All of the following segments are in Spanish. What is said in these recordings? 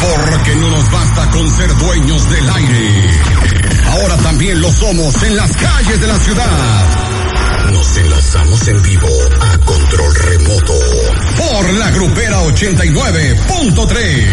Porque no nos basta con ser dueños del aire. Ahora también lo somos en las calles de la ciudad. Nos enlazamos en vivo a control remoto por la Grupera 89.3.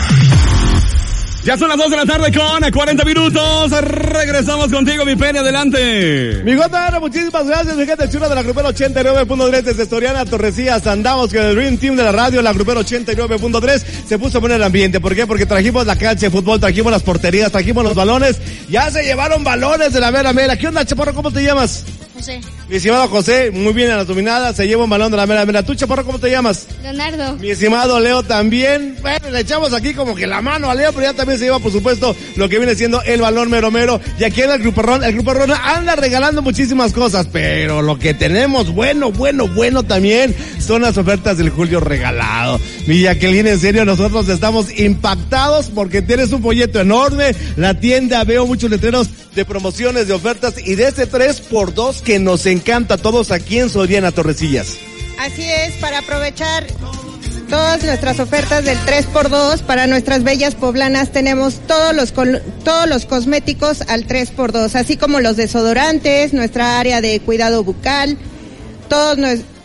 Ya son las 2 de la tarde con 40 minutos. Regresamos contigo, mi Penny, adelante. Mi Jota, muchísimas gracias, mi gente chula de la Grupera 89.3 desde Soriana, Torrecillas. Andamos con el Dream Team de la radio, la Grupera 89.3. Se puso bueno el ambiente. ¿Por qué? Porque trajimos la cancha de fútbol, trajimos las porterías, trajimos los balones. Ya se llevaron balones de la mera. ¿Qué onda, Chaparro? ¿Cómo te llamas? José. Mi estimado José, muy bien en la dominada, se lleva un balón de la mera. ¿Tú, Chaparro, cómo te llamas? Leonardo. Mi estimado Leo también. Bueno, le echamos aquí como que la mano a Leo, pero ya también se lleva, por supuesto, lo que viene siendo el balón mero. Y aquí en el Grupo Ron anda regalando muchísimas cosas, pero lo que tenemos bueno también son las ofertas del Julio regalado. Mi Jacqueline, en serio, nosotros estamos impactados porque tienes un folleto enorme, la tienda, veo muchos letreros de promociones, de ofertas y de ese 3x2 que nos encanta a todos aquí en Soriana Torrecillas. Así es, para aprovechar todas nuestras ofertas del 3x2 para nuestras bellas poblanas tenemos todos los cosméticos al 3x2, así como los desodorantes, nuestra área de cuidado bucal, todos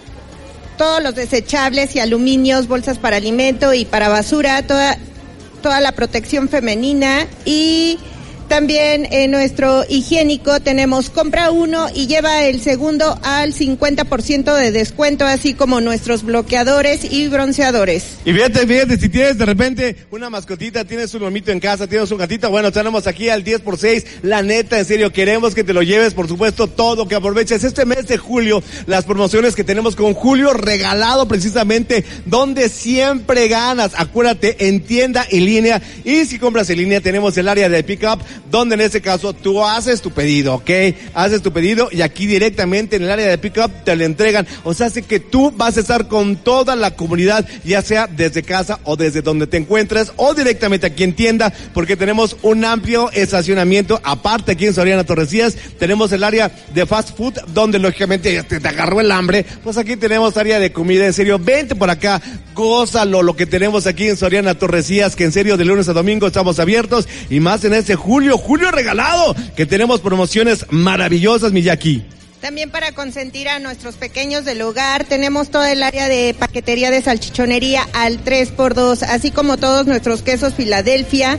los desechables y aluminios, bolsas para alimento y para basura, toda la protección femenina y también en nuestro higiénico tenemos compra uno y lleva el segundo al 50% de descuento, así como nuestros bloqueadores y bronceadores. Y fíjate, si tienes de repente una mascotita, tienes un lomito en casa, tienes un gatito, bueno, tenemos aquí al 10x6, la neta, en serio, queremos que te lo lleves, por supuesto, todo, que aproveches este mes de julio, las promociones que tenemos con Julio regalado precisamente, donde siempre ganas, acuérdate, en tienda y línea, y si compras en línea tenemos el área de pick-up, donde en este caso tú haces tu pedido, ¿ok? Haces tu pedido y aquí directamente en el área de pick-up te lo entregan. O sea, hace que tú vas a estar con toda la comunidad, ya sea desde casa o desde donde te encuentres o directamente aquí en tienda, porque tenemos un amplio estacionamiento. Aparte aquí en Soriana Torrecillas tenemos el área de fast food, donde lógicamente te agarró el hambre. Pues aquí tenemos área de comida, en serio, vente por acá, gózalo lo que tenemos aquí en Soriana Torrecillas, que en serio de lunes a domingo estamos abiertos y más en este Julio regalado, que tenemos promociones maravillosas, Miyaki. También para consentir a nuestros pequeños del hogar, tenemos todo el área de paquetería de salchichonería al 3x2, así como todos nuestros quesos Filadelfia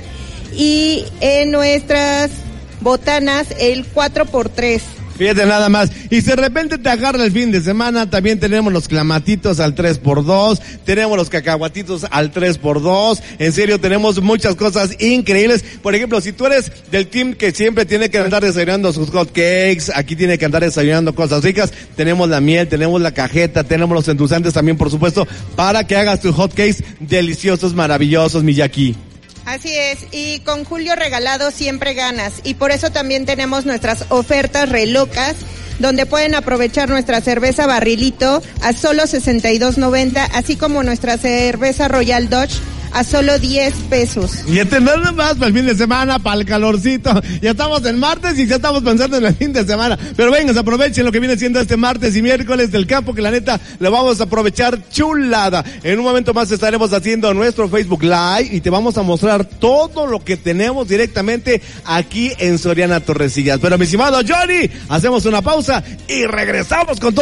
y en nuestras botanas el 4x3. Fíjate nada más, y si de repente te agarra el fin de semana, también tenemos los clamatitos al 3x2, tenemos los cacahuatitos al 3x2, en serio tenemos muchas cosas increíbles. Por ejemplo, si tú eres del team que siempre tiene que andar desayunando sus hot cakes, aquí tiene que andar desayunando cosas ricas, tenemos la miel, tenemos la cajeta, tenemos los endulzantes también, por supuesto, para que hagas tus hot cakes deliciosos, maravillosos, Miyaki. Así es, y con Julio regalado siempre ganas, y por eso también tenemos nuestras ofertas re locas, donde pueden aprovechar nuestra cerveza Barrilito a solo $62.90, así como nuestra cerveza Royal Dodge a solo 10 pesos. Y nada más para el fin de semana, para el calorcito. Ya estamos en martes y ya estamos pensando en el fin de semana. Pero vengan, aprovechen lo que viene siendo este martes y miércoles del campo, que la neta lo vamos a aprovechar chulada. En un momento más estaremos haciendo nuestro Facebook Live y te vamos a mostrar todo lo que tenemos directamente aquí en Soriana Torrecillas. Pero mi estimado Johnny, hacemos una pausa y regresamos con todo.